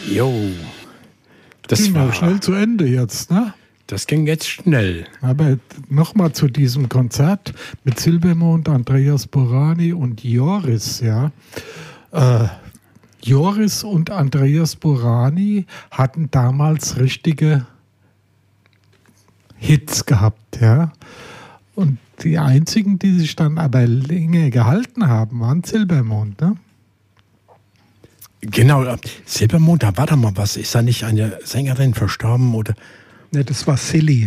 Jo. Das ging war auch schnell zu Ende jetzt, ne? Das ging jetzt schnell. Aber nochmal zu diesem Konzert mit Silbermond, Andreas Borani und Joris, ja. Joris und Andreas Borani hatten damals richtige Hits gehabt, ja. Und die einzigen, die sich dann aber länger gehalten haben, waren Silbermond, ne? Genau, Silbermond, da war doch mal was. Ist da nicht eine Sängerin verstorben oder? Ne, das war Silly.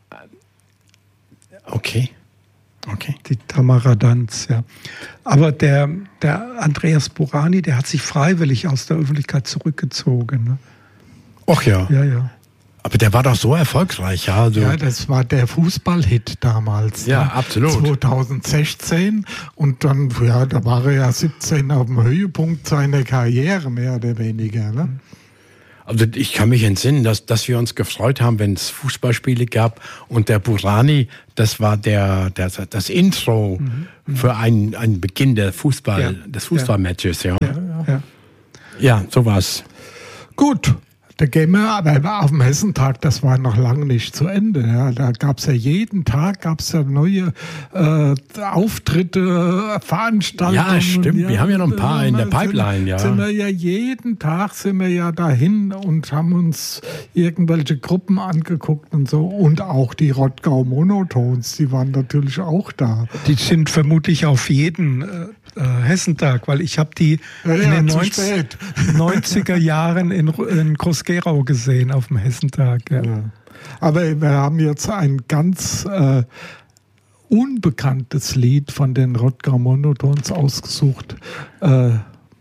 Okay. Die Tamara Danz, ja. Aber der Andreas Borani, der hat sich freiwillig aus der Öffentlichkeit zurückgezogen. Ne? Ach ja. Ja. Aber der war doch so erfolgreich, ja. Also Ja, das war der Fußballhit damals. Ja, ne? absolut. 2016 und dann, ja, da war er ja 17 auf dem Höhepunkt seiner Karriere, mehr oder weniger. Ne? Also ich kann mich entsinnen, dass wir uns gefreut haben, wenn es Fußballspiele gab und der Burani, das war das Intro für einen Beginn des Fußballmatches. Ja, so war's. Gut. Da gehen wir aber auf dem Hessentag, das war noch lange nicht zu Ende. Ja. Da gab es ja jeden Tag neue Auftritte, Veranstaltungen. Ja, stimmt. Wir haben ja noch ein paar in der Pipeline. Jeden Tag sind wir ja dahin und haben uns irgendwelche Gruppen angeguckt und so. Und auch die Rottgau Monotones, die waren natürlich auch da. Die sind vermutlich auf jeden Hessentag, weil ich habe die in den 90er Jahren in Groß-Gerau gesehen auf dem Hessentag. Ja. Ja. Aber wir haben jetzt ein ganz unbekanntes Lied von den Rottgau Monotones ausgesucht.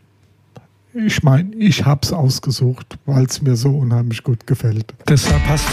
Ich habe es ausgesucht, weil es mir so unheimlich gut gefällt. Deshalb hast